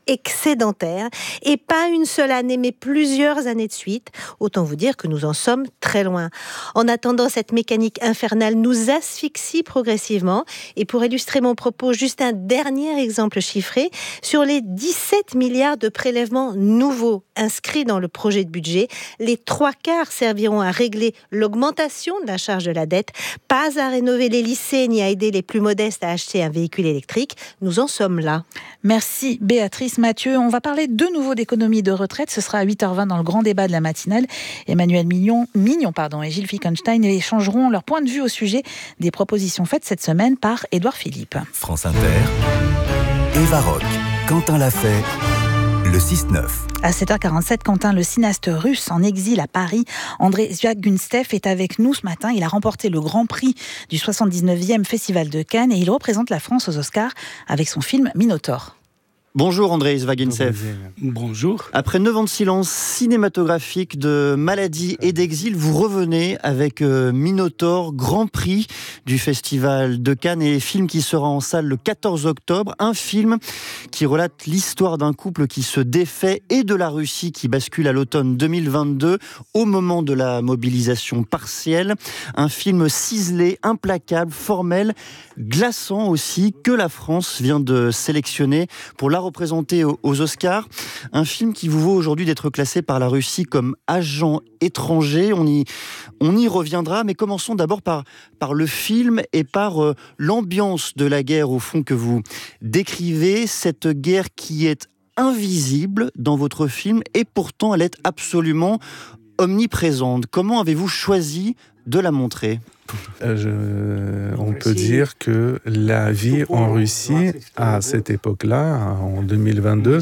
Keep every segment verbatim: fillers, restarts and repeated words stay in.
excédentaire, et pas une seule année, mais plusieurs années de suite. Autant vous dire que nous en sommes très loin. En attendant, cette mécanique infernale nous asphyxie progressivement. Et pour illustrer mon propos, juste un dernier exemple chiffré. Sur les dix-sept milliards de prélèvements nouveaux inscrits dans le projet de budget, les trois quarts serviront à régler l'augmentation de la charge de la dette, pas à rénover les lycées ni à aider les plus modestes à acheter un véhicule électrique. Nous en sommes là. Merci Béatrice Mathieu. On va parler de nouveau d'économie de retraite. Ce sera à huit heures vingt dans le grand débat de la matinale. Emmanuel Mignon, Mignon pardon, et Gilles Fickenstein échangeront leur point de vue au sujet des propositions faites cette semaine par Édouard Philippe. France Inter, Eva Rock, Quentin Lafay, le six neuf. À sept heures quarante-sept, Quentin, le cinéaste russe en exil à Paris, Andrei Zvyagintsev, est avec nous ce matin. Il a remporté le Grand Prix du soixante-dix-neuvième Festival de Cannes et il représente la France aux Oscars avec son film Minotaure. Bonjour Andrei Zvyagintsev. Bonjour. Après neuf ans de silence cinématographique, de maladie et d'exil, vous revenez avec euh, Minotaure, Grand Prix du Festival de Cannes et film qui sera en salle le quatorze octobre. Un film qui relate l'histoire d'un couple qui se défait et de la Russie qui bascule à l'automne deux mille vingt-deux au moment de la mobilisation partielle. Un film ciselé, implacable, formel, glaçant aussi, que la France vient de sélectionner pour la représenté aux Oscars. Un film qui vous vaut aujourd'hui d'être classé par la Russie comme agent étranger. On y, on y reviendra, mais commençons d'abord par, par le film et par euh, l'ambiance de la guerre, au fond, que vous décrivez. Cette guerre qui est invisible dans votre film et pourtant elle est absolument omniprésente. Comment avez-vous choisi de la montrer ? Euh, je, on peut dire que la vie en Russie à cette époque-là, en deux mille vingt-deux,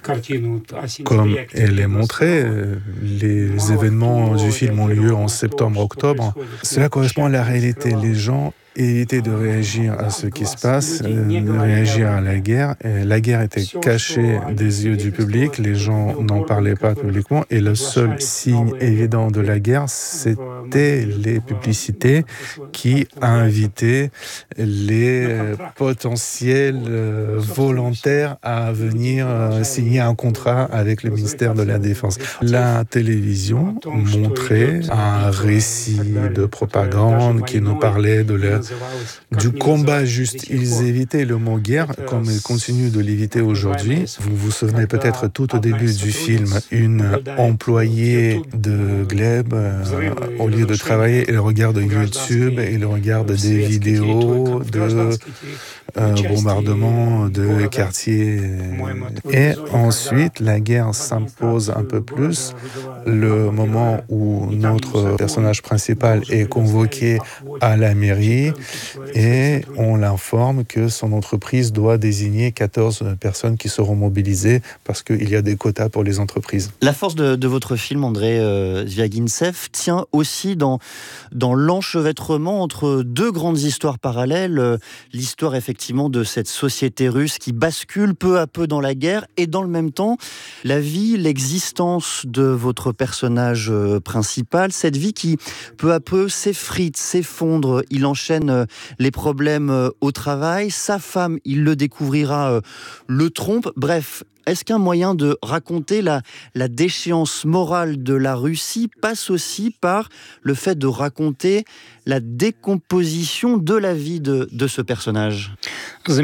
comme elle est montrée, les événements du film ont lieu en septembre-octobre. Cela correspond à la réalité. Les gens éviter de réagir à ce qui se passe, de réagir à la guerre. Et la guerre était cachée des yeux du public, les gens n'en parlaient pas publiquement, et le seul signe évident de la guerre, c'était les publicités qui invitaient les potentiels volontaires à venir signer un contrat avec le ministère de la Défense. La télévision montrait un récit de propagande qui nous parlait de leur du combat juste. Ils évitaient le mot guerre comme ils continuent de l'éviter aujourd'hui. Vous vous souvenez peut-être tout au début du film, une employée de Gleb, euh, au lieu de travailler, elle regarde YouTube, elle regarde des vidéos de euh, bombardements de quartiers. Et ensuite, la guerre s'impose un peu plus. Le moment où notre personnage principal est convoqué à la mairie, et on l'informe que son entreprise doit désigner quatorze personnes qui seront mobilisées parce qu'il y a des quotas pour les entreprises. La force de, de votre film, Andrei euh, Zvyagintsev, tient aussi dans, dans l'enchevêtrement entre deux grandes histoires parallèles. Euh, l'histoire effectivement de cette société russe qui bascule peu à peu dans la guerre et dans le même temps, la vie, l'existence de votre personnage euh, principal, cette vie qui peu à peu s'effrite, s'effondre. Il enchaîne les problèmes au travail, sa femme, il le découvrira, le trompe. Bref, est-ce qu'un moyen de raconter la, la déchéance morale de la Russie passe aussi par le fait de raconter la décomposition de la vie de, de ce personnage ? C'est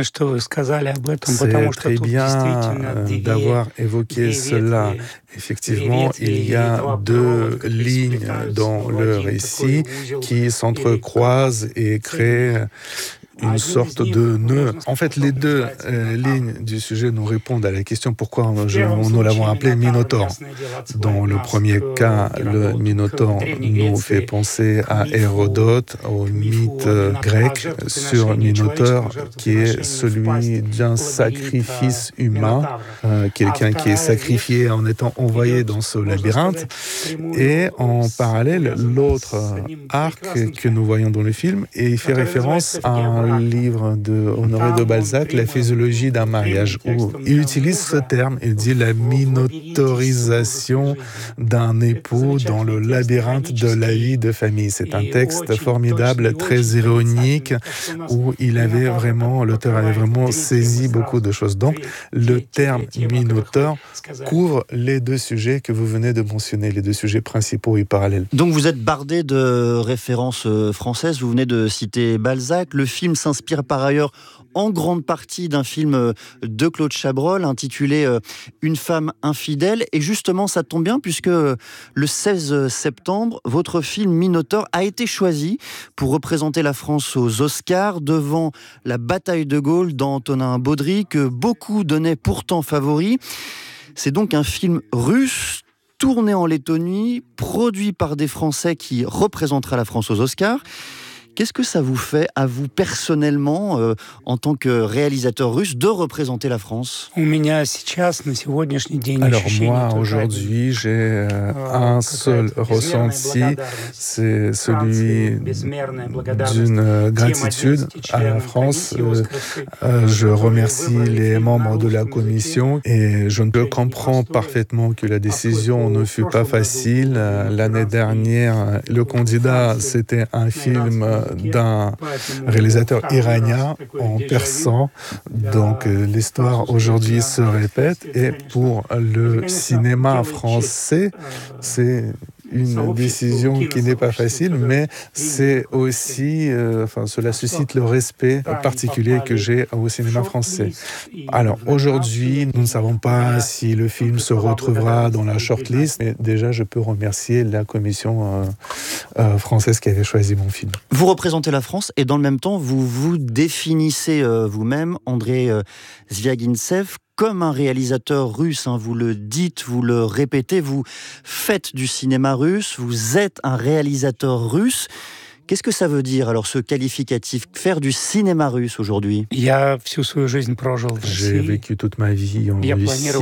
très bien d'avoir évoqué cela. Effectivement, il y a deux lignes dans le récit qui s'entrecroisent et créent une sorte de nœud. En fait, les deux euh, lignes du sujet nous répondent à la question pourquoi je, nous l'avons appelé Minotaure. Dans le premier cas, le Minotaure nous fait penser à Hérodote, au mythe grec sur Minotaure, qui est celui d'un sacrifice humain, euh, quelqu'un qui est sacrifié en étant envoyé dans ce labyrinthe. Et en parallèle, l'autre arc que nous voyons dans le film, et il fait référence à un livre de Honoré de Balzac, La physiologie d'un mariage, où il utilise ce terme, il dit la minautorisation d'un époux dans le labyrinthe de la vie de famille. C'est un texte formidable, très ironique, où il avait vraiment, l'auteur avait vraiment saisi beaucoup de choses. Donc, le terme minotaure couvre les deux sujets que vous venez de mentionner, les deux sujets principaux et parallèles. Donc vous êtes bardé de références françaises, vous venez de citer Balzac. Le film s'inspire par ailleurs en grande partie d'un film de Claude Chabrol intitulé Une femme infidèle. Et justement, ça tombe bien puisque le seize septembre, votre film Minotaure a été choisi pour représenter la France aux Oscars devant La bataille de Gaulle d'Antonin Baudry, que beaucoup donnaient pourtant favori. C'est donc un film russe, tourné en Lettonie, produit par des Français qui représentera la France aux Oscars. Qu'est-ce que ça vous fait, à vous personnellement, euh, en tant que réalisateur russe, de représenter la France ? Alors moi, aujourd'hui, j'ai euh, un seul ressenti, c'est celui d'une gratitude à la France. Euh, euh, je remercie les membres de la commission et je comprends parfaitement que la décision ne fut pas facile. L'année dernière, le candidat, c'était un film d'un réalisateur iranien en persan. Donc euh, l'histoire aujourd'hui se répète et pour le cinéma français, c'est une décision qui n'est pas facile, mais c'est aussi, euh, enfin, cela suscite le respect particulier que j'ai au cinéma français. Alors aujourd'hui, nous ne savons pas si le film se retrouvera dans la shortlist, mais déjà je peux remercier la commission euh, euh, française qui avait choisi mon film. Vous représentez la France et dans le même temps, vous vous définissez euh, vous-même, Andrei euh, Zvyagintsev, comme un réalisateur russe, hein, vous le dites, vous le répétez, vous faites du cinéma russe, vous êtes un réalisateur russe. Qu'est-ce que ça veut dire, alors, ce qualificatif, faire du cinéma russe aujourd'hui ? J'ai vécu toute ma vie en Russie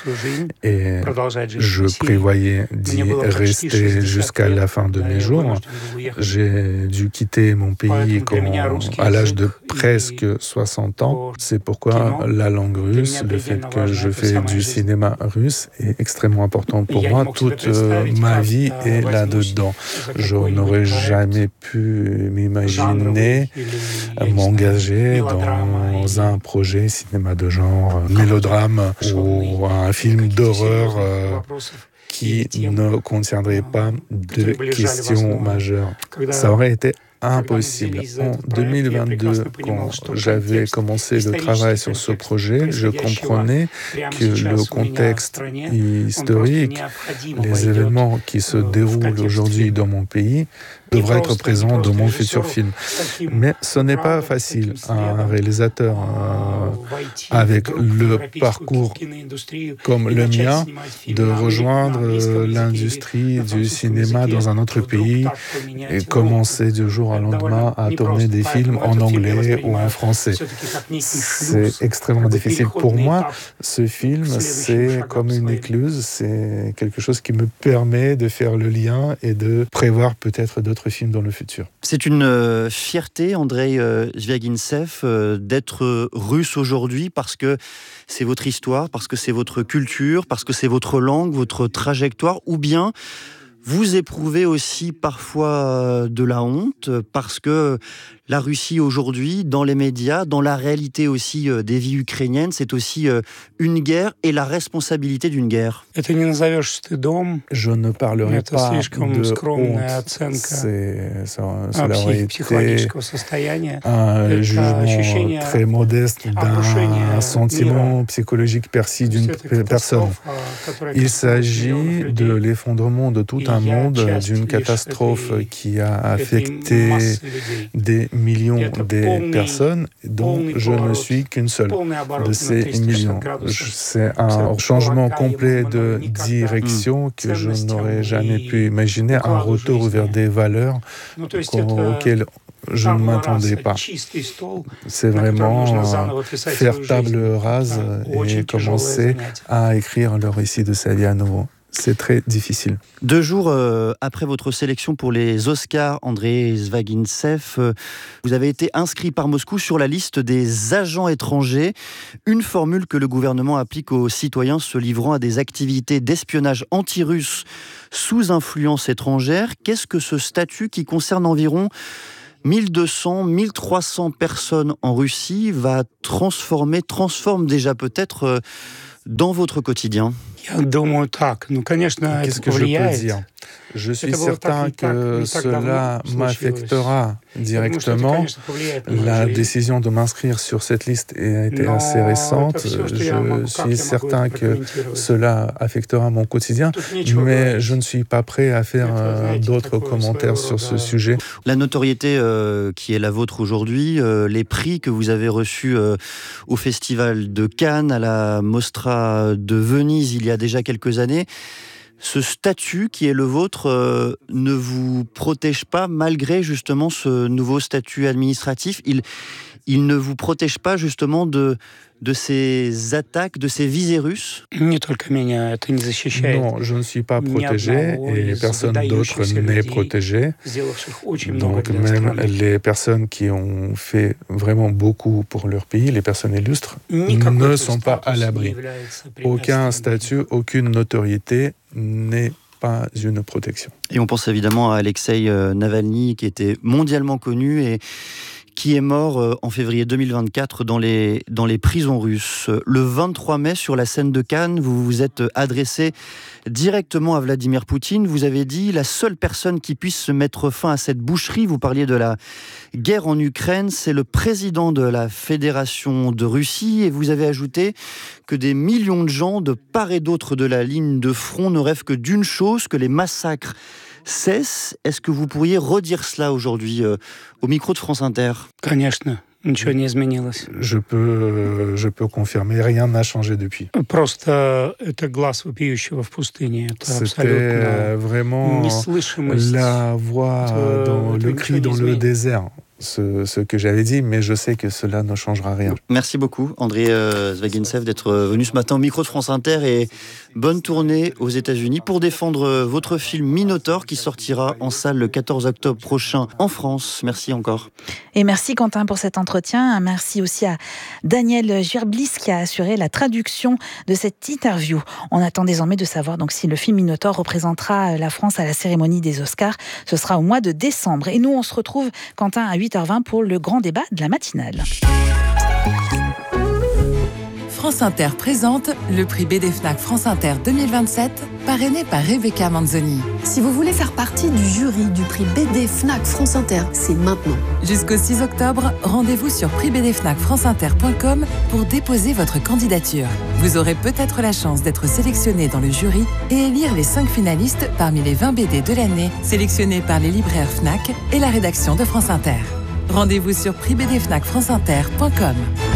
et je prévoyais d'y rester jusqu'à la fin de mes jours. J'ai dû quitter mon pays quand, à l'âge de presque soixante ans. C'est pourquoi la langue russe, le fait que je fais du cinéma russe est extrêmement important pour moi. Toute ma vie est là-dedans. Je n'aurais jamais pu m'imaginer m'engager dans un projet cinéma de genre, mélodrame ou un film d'horreur euh, qui ne contiendrait pas de questions majeures. Ça aurait été impossible. En deux mille vingt-deux, quand j'avais commencé le travail sur ce projet, je comprenais que le contexte historique, les événements qui se déroulent aujourd'hui dans mon pays, devraient être présents dans mon futur film. Mais ce n'est pas facile. Un réalisateur euh, avec le parcours comme le mien, de rejoindre l'industrie du cinéma dans un autre pays et commencer du jour au lendemain à tourner des films en anglais ou en français. C'est extrêmement difficile. Pour moi, ce film, c'est comme une écluse, c'est quelque chose qui me permet de faire le lien et de prévoir peut-être d'autres films dans le futur. C'est une euh, fierté, Andrei euh, Zvyagintsev, euh, d'être russe aujourd'hui parce que c'est votre histoire, parce que c'est votre culture, parce que c'est votre langue, votre trajectoire, ou bien vous éprouvez aussi parfois de la honte parce que la Russie aujourd'hui, dans les médias, dans la réalité aussi des vies ukrainiennes, c'est aussi une guerre et la responsabilité d'une guerre. Je ne parlerai pas de honte. C'est, ça, cela aurait été un jugement très modeste d'un sentiment psychologique perçu d'une personne. Il s'agit de l'effondrement de tout un monde, d'une catastrophe qui a affecté des millions de personnes, dont je ne suis qu'une seule de ces millions. C'est un changement complet de direction que je n'aurais jamais pu imaginer, un retour vers des valeurs auxquelles je ne m'attendais pas. C'est vraiment faire table rase et commencer à écrire le récit de sa vie à nouveau. c'est très difficile. Deux jours euh, après votre sélection pour les Oscars, Andrei Zvagintsev, euh, vous avez été inscrit par Moscou sur la liste des agents étrangers, une formule que le gouvernement applique aux citoyens se livrant à des activités d'espionnage anti-russe sous influence étrangère. Qu'est-ce que ce statut qui concerne environ mille deux cents, mille trois cents personnes en Russie va transformer, transforme déjà peut-être euh, dans votre quotidien? Qu'est-ce que je peux dire? Je suis certain que cela m'affectera directement. La décision de m'inscrire sur cette liste a été assez récente. Je suis certain que cela affectera mon quotidien, mais je ne suis pas prêt à faire euh, d'autres commentaires sur ce sujet. La notoriété euh, qui est la vôtre aujourd'hui, euh, les prix que vous avez reçus euh, au Festival de Cannes, à la Mostra de Venise il y a déjà quelques années, ce statut qui est le vôtre euh, ne vous protège pas malgré justement ce nouveau statut administratif. Il, il ne vous protège pas justement de, de ces attaques, de ces visées russes? Non, je ne suis pas protégé et personne d'autre n'est protégé. Donc même les personnes qui ont fait vraiment beaucoup pour leur pays, les personnes illustres, ne sont pas à l'abri. Aucun statut, aucune notoriété n'est pas une protection. Et on pense évidemment à Alexei Navalny qui était mondialement connu et qui est mort en février deux mille vingt-quatre dans les, dans les prisons russes. Le vingt-trois mai, sur la scène de Cannes, vous vous êtes adressé directement à Vladimir Poutine. Vous avez dit « La seule personne qui puisse mettre fin à cette boucherie », vous parliez de la guerre en Ukraine, c'est le président de la Fédération de Russie. Et vous avez ajouté que des millions de gens de part et d'autre de la ligne de front ne rêvent que d'une chose, que les massacres cesse. Est-ce que vous pourriez redire cela aujourd'hui euh, au micro de France Inter? Je peux, je peux confirmer, rien n'a changé depuis. C'était vraiment la voix dans le cri dans le désert. Ce, ce que j'avais dit, mais je sais que cela ne changera rien. Merci beaucoup, Andrei euh, Zvagintsev, d'être venu ce matin au micro de France Inter et bonne tournée aux États-Unis pour défendre votre film Minotaur qui sortira en salle le quatorze octobre prochain en France. Merci encore. Et merci Quentin pour cet entretien. Merci aussi à Daniel Girblis qui a assuré la traduction de cette interview. On attend désormais de savoir donc si le film Minotaur représentera la France à la cérémonie des Oscars. Ce sera au mois de décembre. Et nous, on se retrouve, Quentin, à huit heures vingt pour le grand débat de la matinale. France Inter présente le prix B D Fnac France Inter deux mille vingt-sept, parrainé par Rebecca Manzoni. Si vous voulez faire partie du jury du prix B D Fnac France Inter, c'est maintenant. Jusqu'au six octobre, rendez-vous sur prix b d fnac france inter point com pour déposer votre candidature. Vous aurez peut-être la chance d'être sélectionné dans le jury et élire les cinq finalistes parmi les vingt B D de l'année, sélectionnés par les libraires Fnac et la rédaction de France Inter. Rendez-vous sur prix b d fnac france inter point com.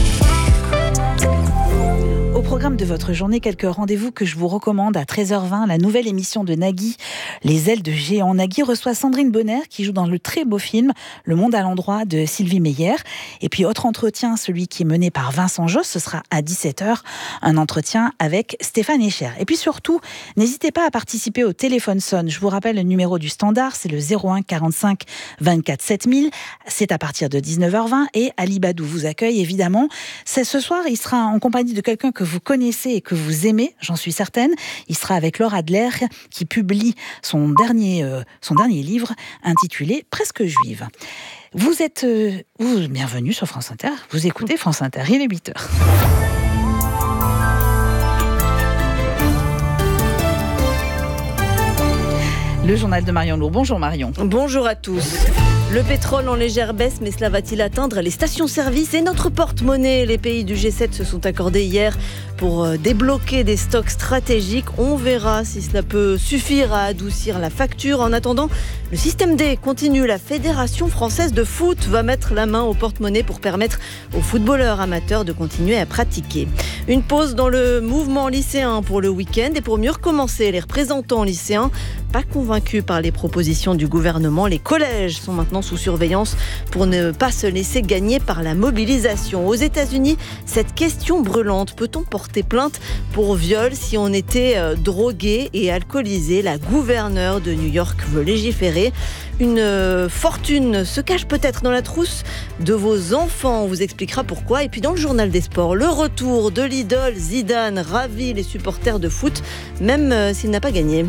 Au programme de votre journée, quelques rendez-vous que je vous recommande. À treize heures vingt, la nouvelle émission de Nagui, Les ailes de géant. Nagui reçoit Sandrine Bonner qui joue dans le très beau film Le monde à l'endroit de Sylvie Meyer. Et puis autre entretien, celui qui est mené par Vincent Josse, ce sera à dix-sept heures, un entretien avec Stéphane Echer. Et puis surtout, n'hésitez pas à participer au téléphone sonne. Je vous rappelle le numéro du standard, c'est le zéro un quarante-cinq vingt-quatre sept mille. C'est à partir de dix-neuf heures vingt et Ali Badou vous accueille évidemment. C'est ce soir, il sera en compagnie de quelqu'un que vous connaissez et que vous aimez, j'en suis certaine. Il sera avec Laure Adler qui publie son dernier, euh, son dernier livre intitulé Presque juive. Vous êtes euh, vous, bienvenue sur France Inter, vous écoutez France Inter, il est huit heures. Le journal de Marion Lourd. Bonjour Marion. Bonjour à tous. Le pétrole en légère baisse, mais cela va-t-il atteindre les stations-service et notre porte-monnaie? Les pays du G sept se sont accordés hier pour débloquer des stocks stratégiques. On verra si cela peut suffire à adoucir la facture. En attendant, le système D continue. La Fédération française de foot va mettre la main au porte-monnaie pour permettre aux footballeurs amateurs de continuer à pratiquer. Une pause dans le mouvement lycéen pour le week-end et pour mieux recommencer. Les représentants lycéens, pas convaincus par les propositions du gouvernement, les collèges sont maintenant établissements sous surveillance pour ne pas se laisser gagner par la mobilisation. Aux États-Unis, cette question brûlante, peut-on porter plainte pour viol si on était euh, drogué et alcoolisé? La gouverneure de New York veut légiférer. Une euh, fortune se cache peut-être dans la trousse de vos enfants. On vous expliquera pourquoi. Et puis dans le journal des sports, le retour de l'idole Zidane ravit les supporters de foot, même euh, s'il n'a pas gagné.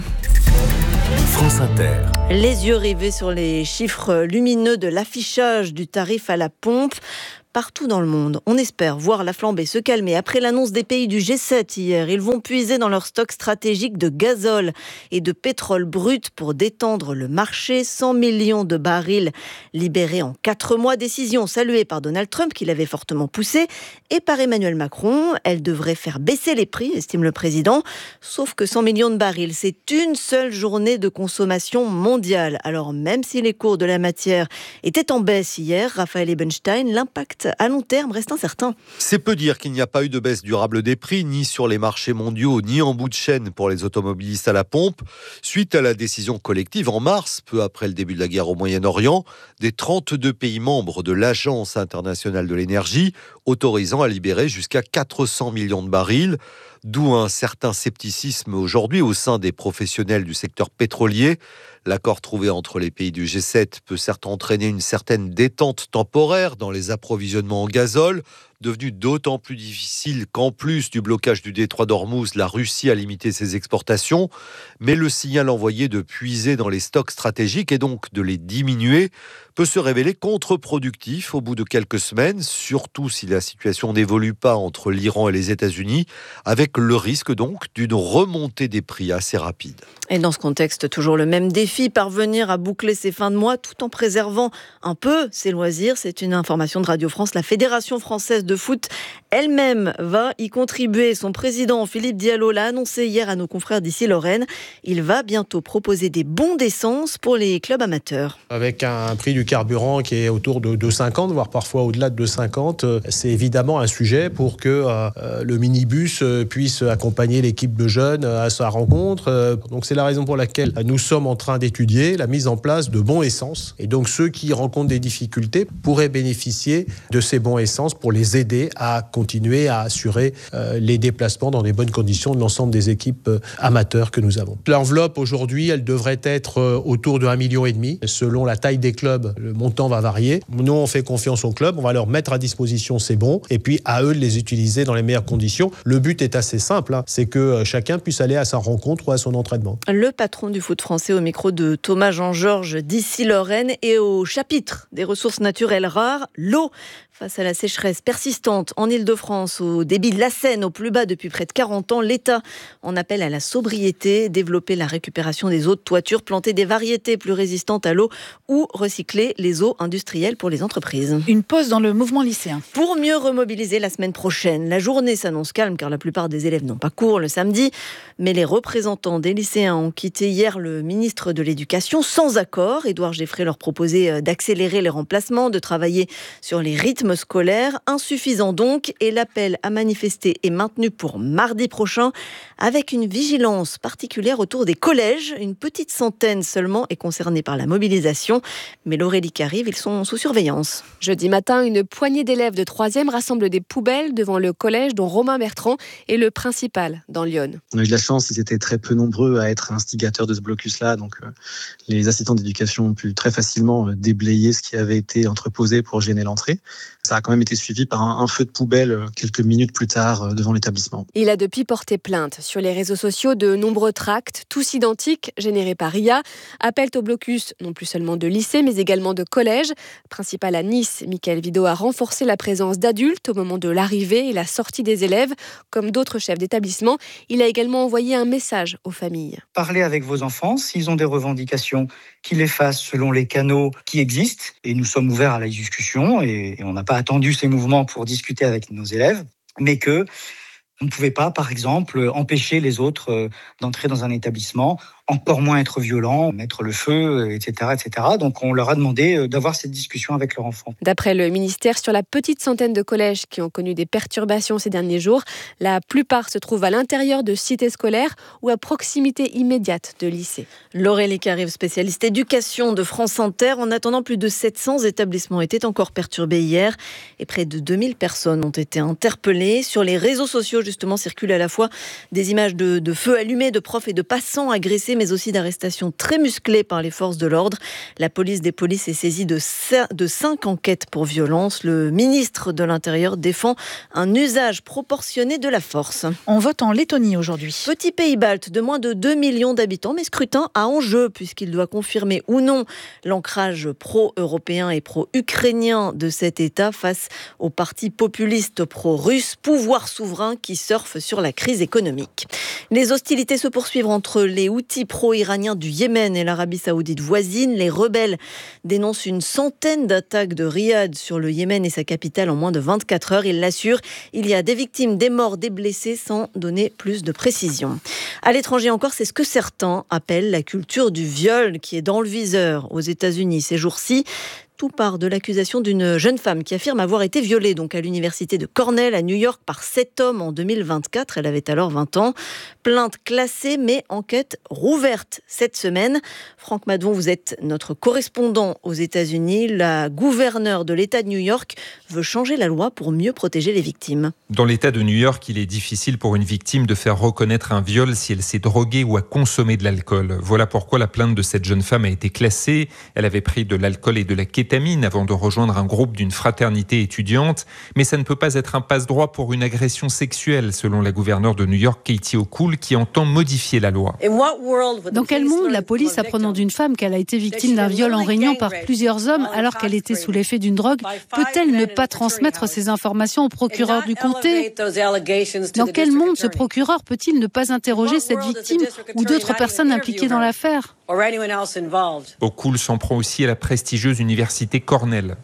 France Inter. Les yeux rivés sur les chiffres lumineux de l'affichage du tarif à la pompe. Partout dans le monde, on espère voir la flambée se calmer après l'annonce des pays du G sept hier. Ils vont puiser dans leur stock stratégique de gazole et de pétrole brut pour détendre le marché. cent millions de barils libérés en quatre mois. Décision saluée par Donald Trump, qui l'avait fortement poussée, et par Emmanuel Macron. Elle devrait faire baisser les prix, estime le président. Sauf que cent millions de barils, c'est une seule journée de consommation mondiale. Alors même si les cours de la matière étaient en baisse hier, Raphaël Ebenstein, l'impact à long terme reste incertain. C'est peu dire qu'il n'y a pas eu de baisse durable des prix, ni sur les marchés mondiaux, ni en bout de chaîne pour les automobilistes à la pompe. Suite à la décision collective en mars, peu après le début de la guerre au Moyen-Orient, des trente-deux pays membres de l'Agence internationale de l'énergie, autorisant à libérer jusqu'à quatre cents millions de barils. D'où un certain scepticisme aujourd'hui au sein des professionnels du secteur pétrolier. L'accord trouvé entre les pays du G sept peut certes entraîner une certaine détente temporaire dans les approvisionnements en gazole, devenu d'autant plus difficile qu'en plus du blocage du détroit d'Ormuz, la Russie a limité ses exportations. Mais le signal envoyé de puiser dans les stocks stratégiques et donc de les diminuer peut se révéler contre-productif au bout de quelques semaines, surtout si la situation n'évolue pas entre l'Iran et les États-Unis, avec le risque donc d'une remontée des prix assez rapide. Et dans ce contexte, toujours le même défi, parvenir à boucler ses fins de mois tout en préservant un peu ses loisirs. C'est une information de Radio France. La Fédération française de foot elle-même va y contribuer. Son président, Philippe Diallo, l'a annoncé hier à nos confrères d'ici Lorraine. Il va bientôt proposer des bons d'essence pour les clubs amateurs. Avec un prix du carburant qui est autour de deux euros cinquante, voire parfois au-delà de deux euros cinquante, c'est évidemment un sujet pour que euh, le minibus puisse accompagner l'équipe de jeunes à sa rencontre. Donc c'est la raison pour laquelle nous sommes en train d'étudier la mise en place de bons essence. Et donc ceux qui rencontrent des difficultés pourraient bénéficier de ces bons essence pour les aider à continuer à assurer euh, les déplacements dans des bonnes conditions de l'ensemble des équipes euh, amateurs que nous avons. L'enveloppe aujourd'hui, elle devrait être euh, autour de un million et demi. Selon la taille des clubs, le montant va varier. Nous, on fait confiance aux clubs, on va leur mettre à disposition ces bons et puis à eux de les utiliser dans les meilleures conditions. Le but est assez simple, hein, c'est que euh, chacun puisse aller à sa rencontre ou à son entraînement. Le patron du foot français au micro de Thomas Jean-Georges d'ici Lorraine et au chapitre des ressources naturelles rares, l'eau. Face à la sécheresse persistante en Île-de-France, au débit de la Seine au plus bas depuis près de quarante ans, l'État en appelle à la sobriété, développer la récupération des eaux de toiture, planter des variétés plus résistantes à l'eau ou recycler les eaux industrielles pour les entreprises. Une pause dans le mouvement lycéen. Pour mieux remobiliser la semaine prochaine, la journée s'annonce calme car la plupart des élèves n'ont pas cours le samedi, mais les représentants des lycéens ont quitté hier le ministre de l'Éducation sans accord. Édouard Geffray leur proposait d'accélérer les remplacements, de travailler sur les rythmes scolaire, insuffisant donc, et l'appel à manifester est maintenu pour mardi prochain avec une vigilance particulière autour des collèges. Une petite centaine seulement est concernée par la mobilisation, mais l'Aurélie qui arrive, ils sont sous surveillance. Jeudi matin, une poignée d'élèves de troisième rassemble des poubelles devant le collège dont Romain Bertrand est le principal dans Lyon. On a eu de la chance, ils étaient très peu nombreux à être instigateurs de ce blocus-là, donc euh, les assistants d'éducation ont pu très facilement euh, déblayer ce qui avait été entreposé pour gêner l'entrée. Ça a quand même été suivi par un, un feu de poubelle quelques minutes plus tard euh, devant l'établissement. Il a depuis porté plainte. Sur les réseaux sociaux, de nombreux tracts, tous identiques, générés par I A, appellent au blocus non plus seulement de lycées, mais également de collèges. Principal à Nice, Mickaël Vidot a renforcé la présence d'adultes au moment de l'arrivée et la sortie des élèves. Comme d'autres chefs d'établissement, il a également envoyé un message aux familles. Parlez avec vos enfants, s'ils ont des revendications, qu'ils les fassent selon les canaux qui existent. Et nous sommes ouverts à la discussion et, et on n'a pas attendu ces mouvements pour discuter avec nos élèves, mais que on ne pouvait pas, par exemple, empêcher les autres d'entrer dans un établissement encore moins être violents, mettre le feu, et cetera, et cetera. Donc on leur a demandé d'avoir cette discussion avec leur enfant. D'après le ministère, sur la petite centaine de collèges qui ont connu des perturbations ces derniers jours, la plupart se trouvent à l'intérieur de cités scolaires ou à proximité immédiate de lycées. Laurélie Carive, spécialiste éducation de France Inter. En attendant, plus de sept cents établissements étaient encore perturbés hier et près de deux mille personnes ont été interpellées. Sur les réseaux sociaux, justement, circulent à la fois des images de, de feux allumés, de profs et de passants agressés, mais aussi d'arrestations très musclées par les forces de l'ordre. La police des polices est saisie de, de cinq enquêtes pour violence. Le ministre de l'Intérieur défend un usage proportionné de la force. On vote en Lettonie aujourd'hui. Petit pays balte de moins de deux millions d'habitants, mais scrutin à enjeu puisqu'il doit confirmer ou non l'ancrage pro-européen et pro-ukrainien de cet État face au parti populiste pro-russe, pouvoir souverain qui surfe sur la crise économique. Les hostilités se poursuivent entre les Houthis pro-iraniens du Yémen et l'Arabie saoudite voisine. Les rebelles dénoncent une centaine d'attaques de Riyad sur le Yémen et sa capitale en moins de vingt-quatre heures. Ils l'assurent, il y a des victimes, des morts, des blessés, sans donner plus de précision. À l'étranger encore, c'est ce que certains appellent la culture du viol qui est dans le viseur aux États-Unis ces jours-ci. Tout part de l'accusation d'une jeune femme qui affirme avoir été violée donc à l'université de Cornell à New York par sept hommes en deux mille vingt-quatre. Elle avait alors vingt ans. Plainte classée, mais enquête rouverte cette semaine. Franck Madon, vous êtes notre correspondant aux États-Unis. La gouverneure de l'État de New York veut changer la loi pour mieux protéger les victimes. Dans l'État de New York, il est difficile pour une victime de faire reconnaître un viol si elle s'est droguée ou a consommé de l'alcool. Voilà pourquoi la plainte de cette jeune femme a été classée. Elle avait pris de l'alcool et de la kétamine avant de rejoindre un groupe d'une fraternité étudiante. Mais ça ne peut pas être un passe-droit pour une agression sexuelle, selon la gouverneure de New York, Katie Hochul, qui entend modifier la loi. Dans quel monde la police, apprenant d'une femme qu'elle a été victime d'un viol en réunion par plusieurs hommes alors qu'elle était sous l'effet d'une drogue, peut-elle ne pas transmettre ces informations au procureur du comté ? Dans quel monde ce procureur peut-il ne pas interroger cette victime ou d'autres personnes impliquées dans l'affaire ? Hochul s'en prend aussi à la prestigieuse université Cornell.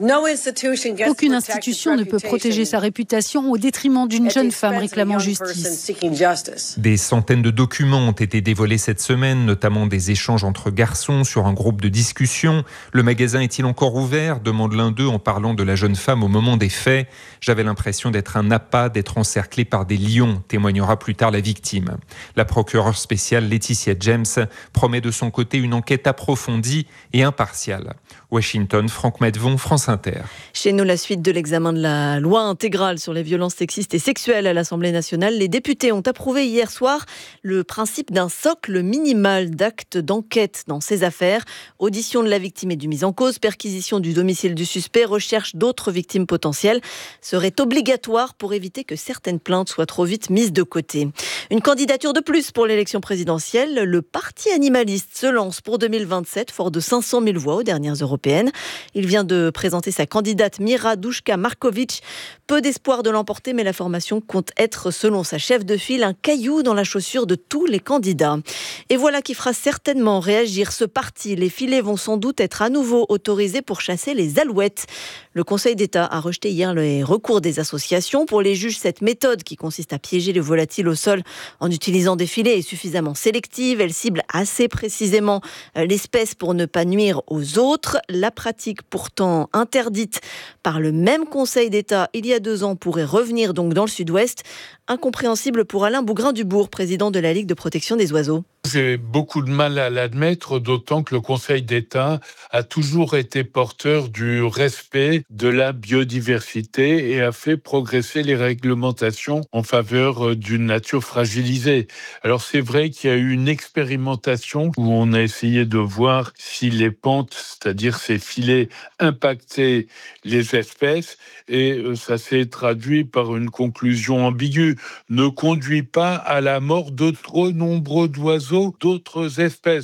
Aucune institution ne peut protéger sa réputation au détriment d'une jeune femme réclamant justice. Des centaines de documents ont été dévoilés cette semaine, notamment des échanges entre garçons sur un groupe de discussion. Le magasin est-il encore ouvert ? Demande l'un d'eux en parlant de la jeune femme au moment des faits. J'avais l'impression d'être un appât, d'être encerclé par des lions, témoignera plus tard la victime. La procureure spéciale Laetitia James promet de son côté une enquête approfondie et impartiale. Washington, Franck Medvon, France Inter. Chez nous, la suite de l'examen de la loi intégrale sur les violences sexistes et sexuelles à l'Assemblée nationale. Les députés ont approuvé hier soir le principe d'un socle minimal d'actes d'enquête dans ces affaires. Audition de la victime et du mis en cause, perquisition du domicile du suspect, recherche d'autres victimes potentielles serait obligatoire pour éviter que certaines plaintes soient trop vite mises de côté. Une candidature de plus pour l'élection présidentielle. Le parti animaliste se lance pour deux mille vingt-sept, fort de cinq cent mille voix aux dernières européennes. Il vient de présenter sa candidate Mira Duška-Marković. Peu d'espoir de l'emporter, mais la formation compte être, selon sa chef de file, un caillou dans la chaussure de tous les candidats. Et voilà qui fera certainement réagir ce parti. Les filets vont sans doute être à nouveau autorisés pour chasser les alouettes. Le Conseil d'État a rejeté hier les recours des associations. Pour les juges, cette méthode qui consiste à piéger les volatiles au sol en utilisant des filets est suffisamment sélective. Elle cible assez précisément l'espèce pour ne pas nuire aux autres. La pratique pourtant interdite par le même Conseil d'État il y a deux ans pourrait revenir donc dans le sud-ouest. Incompréhensible pour Alain Bougrain-Dubourg, président de la Ligue de protection des oiseaux. J'ai beaucoup de mal à l'admettre, d'autant que le Conseil d'État a toujours été porteur du respect de la biodiversité et a fait progresser les réglementations en faveur d'une nature fragilisée. Alors c'est vrai qu'il y a eu une expérimentation où on a essayé de voir si les pentes, c'est-à-dire ces filets, impactaient les espèces, et ça s'est traduit par une conclusion ambiguë. Ne conduit pas à la mort de trop nombreux oiseaux d'autres espèces.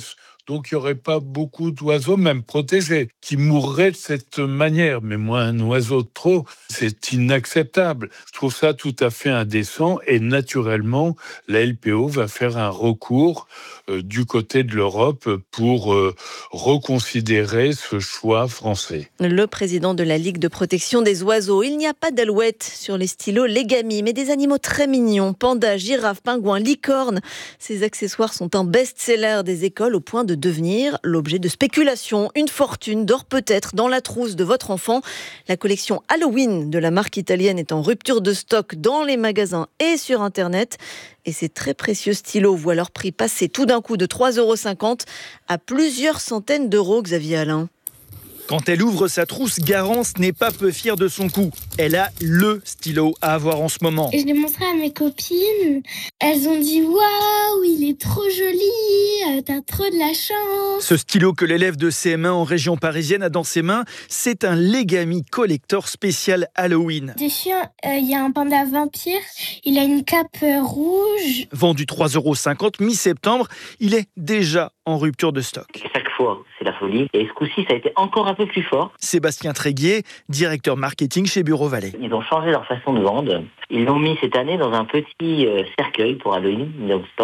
Donc il n'y aurait pas beaucoup d'oiseaux, même protégés, qui mourraient de cette manière. Mais moi, un oiseau de trop, c'est inacceptable. Je trouve ça tout à fait indécent et naturellement, la L P O va faire un recours euh, du côté de l'Europe pour euh, reconsidérer ce choix français. Le président de la Ligue de protection des oiseaux. Il n'y a pas d'alouettes sur les stylos Legami, mais des animaux très mignons. Pandas, girafes, pingouins, licornes. Ces accessoires sont un best-seller des écoles au point de devenir l'objet de spéculation. Une fortune dort peut-être dans la trousse de votre enfant. La collection Halloween de la marque italienne est en rupture de stock dans les magasins et sur Internet. Et ces très précieux stylos voient leur prix passer tout d'un coup de trois euros cinquante à plusieurs centaines d'euros, Xavier Alain. Quand elle ouvre sa trousse, Garance n'est pas peu fière de son coup. Elle a le stylo à avoir en ce moment. Et je l'ai montré à mes copines. Elles ont dit « Waouh, il est trop joli, t'as trop de la chance !» Ce stylo que l'élève de C M un en région parisienne a dans ses mains, c'est un Legami Collector spécial Halloween. Dessus, il euh, y a un panda vampire, il a une cape euh, rouge. Vendu trois euros cinquante mi-septembre, il est déjà en rupture de stock. Chaque fois, c'est la folie. Et ce coup-ci, ça a été encore un peu plus fort. Sébastien Tréguier, directeur marketing chez Bureau Vallée. Ils ont changé leur façon de vendre. Ils l'ont mis cette année dans un petit euh, cercueil pour Halloween. Donc,